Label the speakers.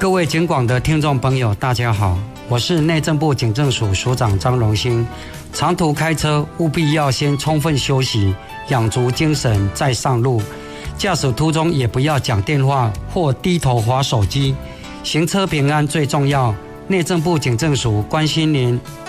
Speaker 1: 各位警广的听众朋友，大家好，我是内政部警政署署长张荣兴。长途开车务必要先充分休息，养足精神再上路。驾驶途中也不要讲电话或低头滑手机。行车平安最重要，内政部警政署关心您。